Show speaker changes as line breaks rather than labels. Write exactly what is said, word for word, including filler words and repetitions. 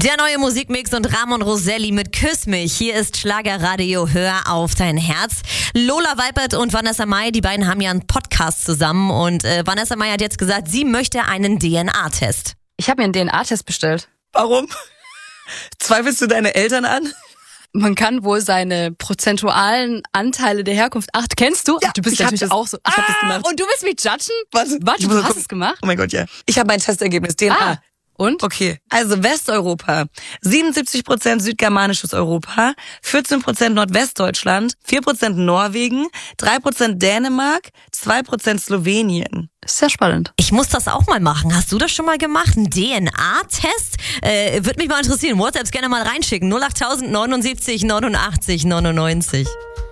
Der neue Musikmix und Ramon Roselli mit Küss mich. Hier ist Schlagerradio, hör auf dein Herz. Lola Weipert und Vanessa Mai, die beiden haben ja einen Podcast zusammen und äh, Vanessa Mai hat jetzt gesagt, sie möchte einen D N A-Test.
Ich habe mir einen D N A-Test bestellt.
Warum? Zweifelst du deine Eltern an?
Man kann wohl seine prozentualen Anteile der Herkunft achten. Kennst du?
Ja,
Ach, du bist
ich hab
natürlich
das-
auch so.
ich hab
ah,
das gemacht.
Und du willst mich judgen?
Warte,
Warte,
ich muss
du
mal
hast
gucken.
es gemacht?
Oh mein Gott, ja. Ich habe mein Testergebnis, D N A.
Ah, und?
Okay, also Westeuropa, siebenundsiebzig Prozent südgermanisches Europa, vierzehn Prozent Nordwestdeutschland, vier Prozent Norwegen, drei Prozent Dänemark, zwei Prozent Slowenien.
Ist sehr spannend.
Ich muss das auch mal machen. Hast du das schon mal gemacht? Ein D N A-Test? Äh, würde mich mal interessieren. WhatsApps gerne mal reinschicken. null acht neunundsiebzig neunundachtzig neunundneunzig.